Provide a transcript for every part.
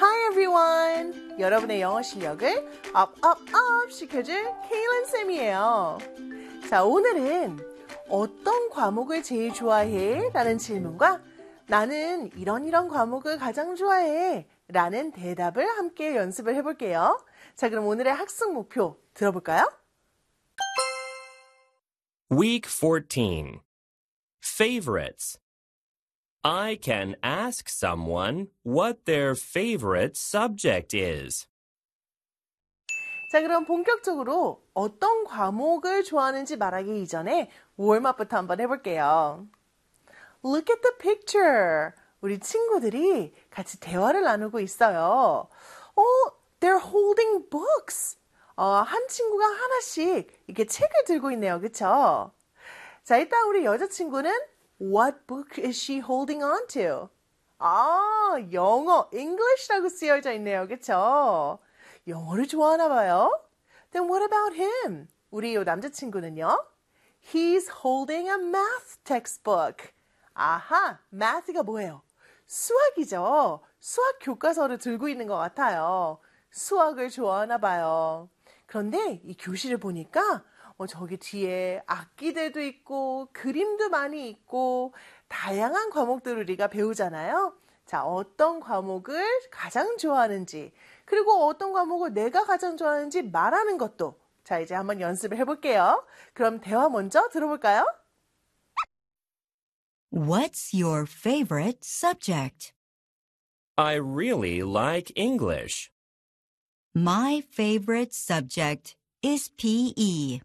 Hi everyone! 여러분의 영어 실력을 up 시켜줄 케일런 쌤이에요. 자, 오늘은 어떤 과목을 제일 좋아해? 라는 질문과 나는 이런 과목을 가장 좋아해 라는 대답을 함께 연습을 해볼게요. 자, 그럼 오늘의 학습 목표 들어볼까요? Week 14. Favorites. I can ask someone what their favorite subject is. 자, 그럼 본격적으로 어떤 과목을 좋아하는지 말하기 이전에 웜업부터 한번 해볼게요. Look at the picture. 우리 친구들이 같이 대화를 나누고 있어요. They're holding books. 한 친구가 하나씩 이렇게 책을 들고 있네요. 그쵸? 자, 일단 우리 여자친구는 What book is she holding on to? 영어, English라고 쓰여져 있네요. 그쵸? 영어를 좋아하나 봐요. Then what about him? 우리 요 남자친구는요? He's holding a math textbook. 아하, math가 뭐예요? 수학이죠. 수학 교과서를 들고 있는 것 같아요. 수학을 좋아하나 봐요. 그런데 이 교실을 보니까 저기 뒤에 악기들도 있고 그림도 많이 있고 다양한 과목들을 우리가 배우잖아요. 자, 어떤 과목을 가장 좋아하는지 그리고 어떤 과목을 내가 가장 좋아하는지 말하는 것도 자, 이제 한번 연습을 해볼게요. 그럼 대화 먼저 들어볼까요? What's your favorite subject? I really like English. My favorite subject is PE.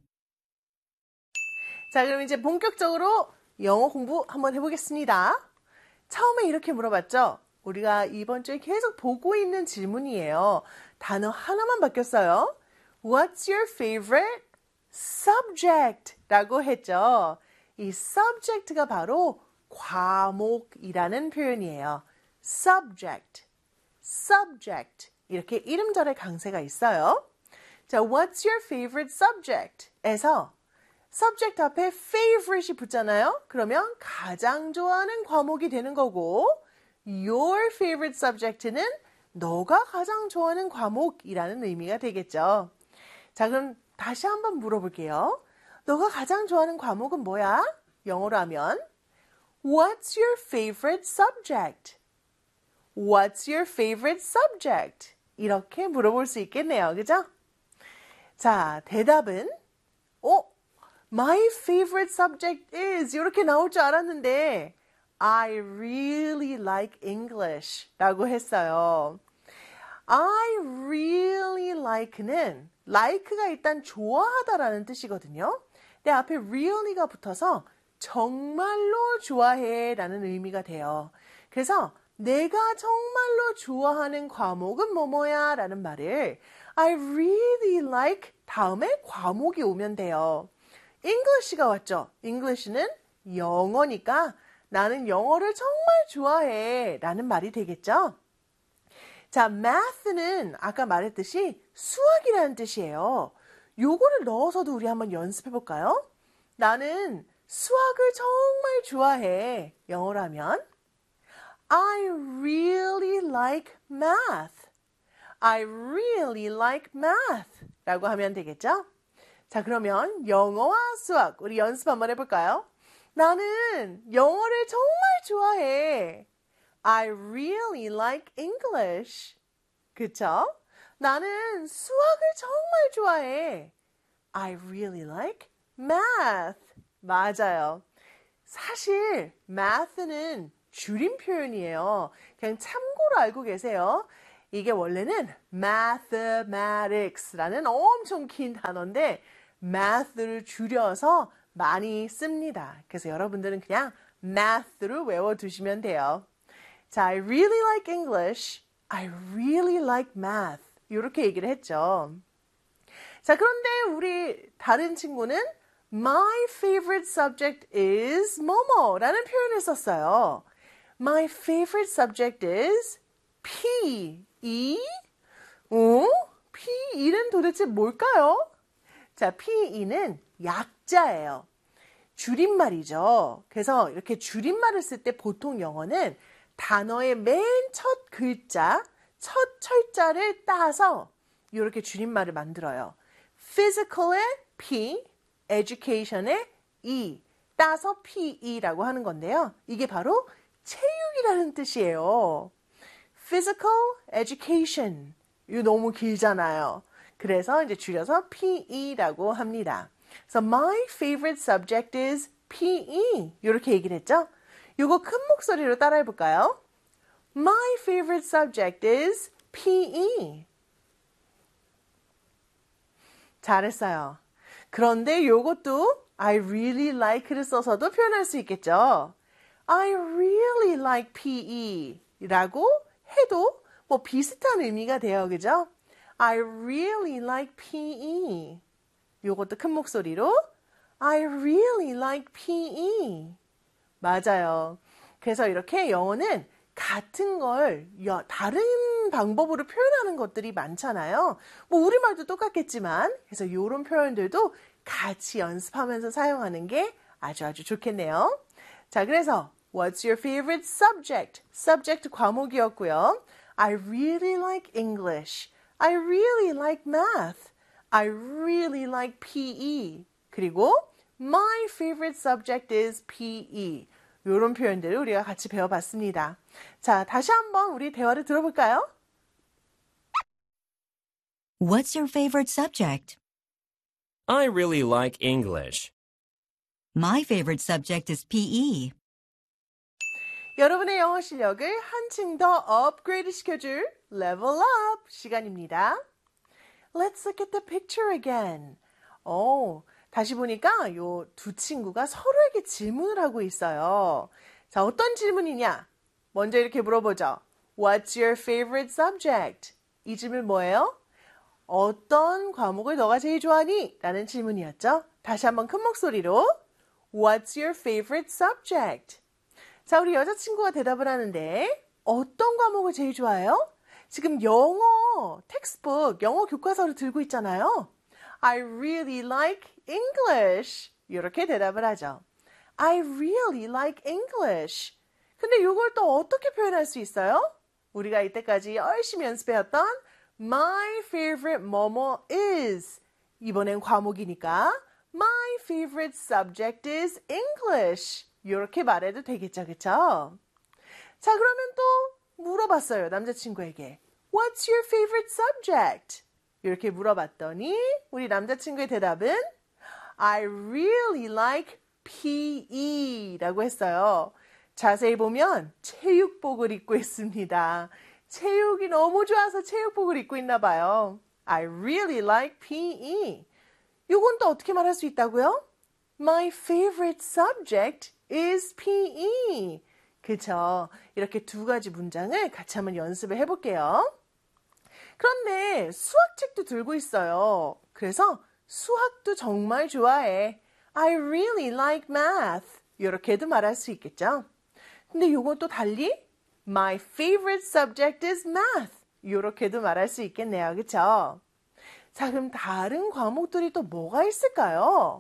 자, 그럼 이제 본격적으로 영어 공부 한번 해보겠습니다. 처음에 이렇게 물어봤죠? 우리가 이번 주에 계속 보고 있는 질문이에요. 단어 하나만 바뀌었어요. What's your favorite subject? 라고 했죠. 이 subject가 바로 과목이라는 표현이에요. subject. 이렇게 이름절의 강세가 있어요. 자, what's your favorite subject? 에서 subject 앞에 favorite이 붙잖아요. 그러면 가장 좋아하는 과목이 되는 거고 your favorite subject는 너가 가장 좋아하는 과목이라는 의미가 되겠죠. 자, 그럼 다시 한번 물어볼게요. 너가 가장 좋아하는 과목은 뭐야? 영어로 하면 What's your favorite subject? What's your favorite subject? 이렇게 물어볼 수 있겠네요. 그죠? 자, 대답은 My favorite subject is 이렇게 나올 줄 알았는데 I really like English 라고 했어요. I really like는 like가 일단 좋아하다라는 뜻이거든요. 근데 앞에 really가 붙어서 정말로 좋아해 라는 의미가 돼요. 그래서 내가 정말로 좋아하는 과목은 뭐뭐야 라는 말을 I really like 다음에 과목이 오면 돼요. English가 왔죠. English는 영어니까 나는 영어를 정말 좋아해 라는 말이 되겠죠. 자, math는 아까 말했듯이 수학이라는 뜻이에요. 요거를 넣어서도 우리 한번 연습해 볼까요? 나는 수학을 정말 좋아해. 영어로 하면 I really like math. I really like math 라고 하면 되겠죠? 자, 그러면 영어와 수학 우리 연습 한번 해볼까요? 나는 영어를 정말 좋아해. I really like English. 그쵸? 나는 수학을 정말 좋아해. I really like math. 맞아요. 사실 math는 줄임 표현이에요. 그냥 참고로 알고 계세요. 이게 원래는 mathematics라는 엄청 긴 단어인데 math를 줄여서 많이 씁니다. 그래서 여러분들은 그냥 math를 외워두시면 돼요. 자, I really like English. I really like math. 이렇게 얘기를 했죠. 자, 그런데 우리 다른 친구는 My favorite subject is 뭐뭐라는 표현을 썼어요. My favorite subject is PE. PE는 도대체 뭘까요? 자, PE는 약자예요. 줄임말이죠. 그래서 이렇게 줄임말을 쓸 때 보통 영어는 단어의 맨 첫 글자, 첫 철자를 따서 이렇게 줄임말을 만들어요. physical의 P, education의 E, 따서 PE라고 하는 건데요. 이게 바로 체육이라는 뜻이에요. physical education. 이거 너무 길잖아요. 그래서 이제 줄여서 PE라고 합니다. So my favorite subject is PE. 이렇게 얘기를 했죠. 이거 큰 목소리로 따라해 볼까요? My favorite subject is PE. 잘했어요. 그런데 이것도 I really like를 써서도 표현할 수 있겠죠. I really like PE 라고 해도 뭐 비슷한 의미가 돼요. 그죠? I really like PE. 이것도 큰 목소리로 I really like PE. 맞아요. 그래서 이렇게 영어는 같은 걸 다른 방법으로 표현하는 것들이 많잖아요. 뭐 우리말도 똑같겠지만 그래서 이런 표현들도 같이 연습하면서 사용하는 게 아주 좋겠네요. 자, 그래서 What's your favorite subject? subject 과목이었고요. I really like English. I really like math. I really like PE. 그리고 My favorite subject is PE. 이런 표현들을 우리가 같이 배워봤습니다. 자, 다시 한번 우리 대화를 들어볼까요? What's your favorite subject? I really like English. My favorite subject is PE. 여러분의 영어 실력을 한층 더 업그레이드 시켜줄 Level Up 시간입니다. Let's look at the picture again. 다시 보니까 요 두 친구가 서로에게 질문을 하고 있어요. 자, 어떤 질문이냐? 먼저 이렇게 물어보죠. What's your favorite subject? 이 질문 뭐예요? 어떤 과목을 너가 제일 좋아하니? 라는 질문이었죠. 다시 한번 큰 목소리로 What's your favorite subject? 자, 우리 여자친구가 대답을 하는데 어떤 과목을 제일 좋아해요? 지금 영어 텍스트북, 영어 교과서를 들고 있잖아요. I really like English. 이렇게 대답을 하죠. I really like English. 근데 이걸 또 어떻게 표현할 수 있어요? 우리가 이때까지 열심히 연습해왔던 My favorite 뭐뭐 is. 이번엔 과목이니까 My favorite subject is English. 이렇게 말해도 되겠죠, 그쵸? 자, 그러면 또 물어봤어요, 남자친구에게. What's your favorite subject? 이렇게 물어봤더니 우리 남자친구의 대답은 I really like PE 라고 했어요. 자세히 보면 체육복을 입고 있습니다. 체육이 너무 좋아서 체육복을 입고 있나 봐요. I really like PE. 이건 또 어떻게 말할 수 있다고요? My favorite subject is PE. 그쵸? 이렇게 두 가지 문장을 같이 한번 연습을 해볼게요. 그런데 수학책도 들고 있어요. 그래서 수학도 정말 좋아해. I really like math. 이렇게도 말할 수 있겠죠? 근데 요건 또 달리 My favorite subject is math. 이렇게도 말할 수 있겠네요. 그쵸? 자, 그럼 다른 과목들이 또 뭐가 있을까요?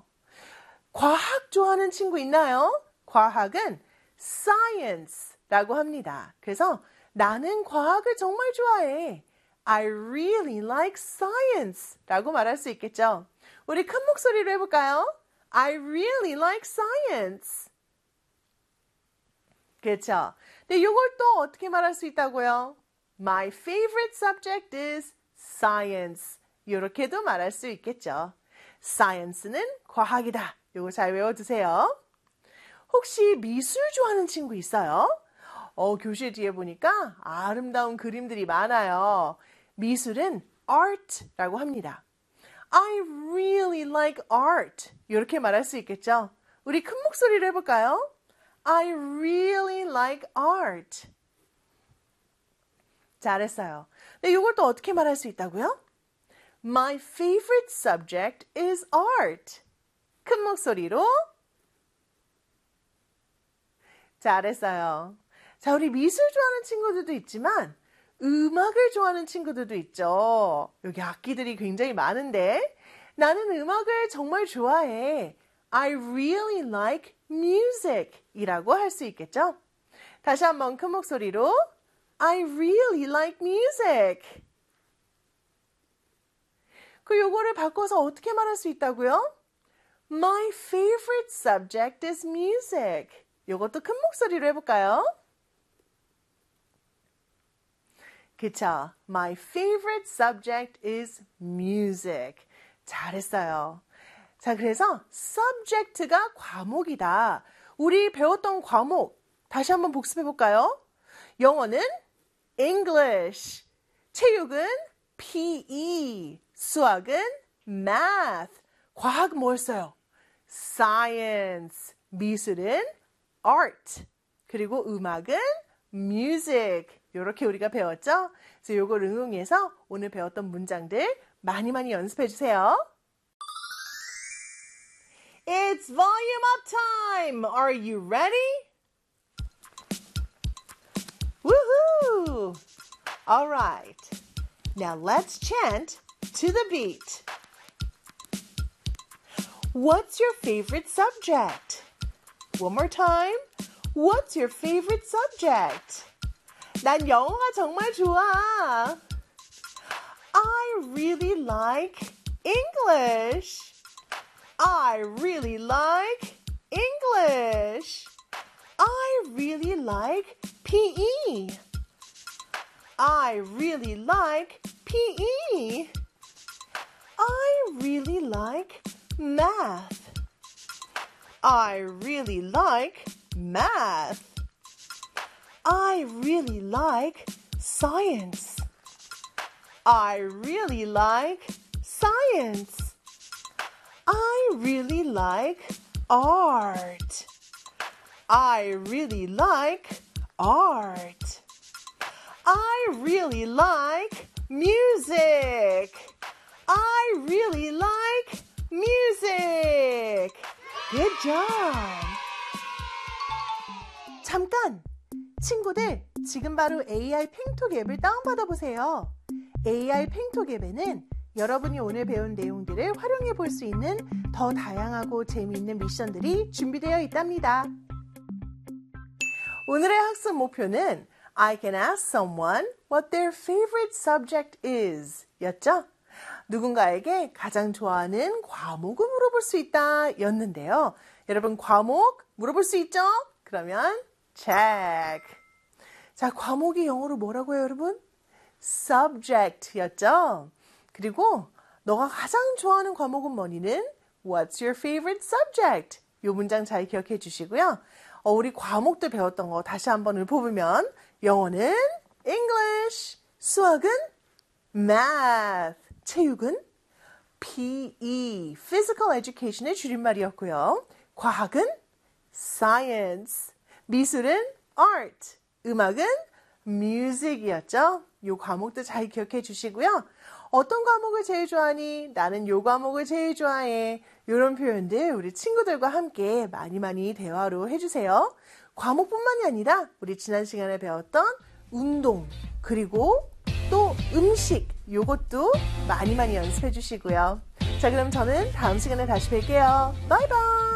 과학 좋아하는 친구 있나요? 과학은 science라고 합니다. 그래서 나는 과학을 정말 좋아해. I really like science 라고 말할 수 있겠죠. 우리 큰 목소리로 해볼까요? I really like science. 그렇죠. 근데 이걸 또 어떻게 말할 수 있다고요? My favorite subject is science. 이렇게도 말할 수 있겠죠. science는 과학이다. 이거 잘 외워두세요. 혹시 미술 좋아하는 친구 있어요? 교실 뒤에 보니까 아름다운 그림들이 많아요. 미술은 art라고 합니다. I really like art. 이렇게 말할 수 있겠죠? 우리 큰 목소리로 해볼까요? I really like art. 잘했어요. 근데 이걸 또 어떻게 말할 수 있다고요? My favorite subject is art. 큰 목소리로 잘했어요. 자, 우리 미술 좋아하는 친구들도 있지만 음악을 좋아하는 친구들도 있죠. 여기 악기들이 굉장히 많은데 나는 음악을 정말 좋아해. I really like music 이라고 할 수 있겠죠? 다시 한번 큰 목소리로 I really like music. 그 요거를 바꿔서 어떻게 말할 수 있다고요? My favorite subject is music. 요것도 큰 목소리로 해볼까요? 그쵸? My favorite subject is music. 잘했어요. 자, 그래서 subject가 과목이다. 우리 배웠던 과목 다시 한번 복습해볼까요? 영어는 English, 체육은 PE, 수학은 Math, 과학 뭐였어요? Science, 미술은 Art, 그리고 음악은 Music. 이렇게 우리가 배웠죠? 그래서 이걸 응용해서 오늘 배웠던 문장들 많이 연습해주세요. It's volume up time! Are you ready? Woohoo! All right. Now let's chant to the beat. What's your favorite subject? One more time. What's your favorite subject? 난 영어가 정말 좋아. I really like English. I really like English. I really like PE. I really like PE. I really like math. I really like math. I really like science. I really like science. I really like art. I really like art. I really like music. I really like music. Good job. 잠깐! 친구들, 지금 바로 AI 팽톡 앱을 다운받아 보세요. AI 팽톡 앱에는 여러분이 오늘 배운 내용들을 활용해 볼 수 있는 더 다양하고 재미있는 미션들이 준비되어 있답니다. 오늘의 학습 목표는 I can ask someone what their favorite subject is 였죠? 누군가에게 가장 좋아하는 과목을 물어볼 수 있다 였는데요. 여러분 과목 물어볼 수 있죠? 그러면 check. 자, 과목이 영어로 뭐라고 해요, 여러분? subject 였죠? 그리고 너가 가장 좋아하는 과목은 뭐니는 What's your favorite subject? 이 문장 잘 기억해 주시고요. 우리 과목도 배웠던 거 다시 한번 읊어보면 영어는 English, 수학은 Math, 체육은 PE, Physical Education의 줄임말이었고요. 과학은 Science, 미술은 Art, 음악은 Music이었죠. 이 과목도 잘 기억해 주시고요. 어떤 과목을 제일 좋아하니? 나는 이 과목을 제일 좋아해. 이런 표현들 우리 친구들과 함께 많이 대화로 해주세요. 과목뿐만이 아니라 우리 지난 시간에 배웠던 운동 그리고 또 음식 요것도 많이 연습해 주시고요. 자, 그럼 저는 다음 시간에 다시 뵐게요. 바이바이.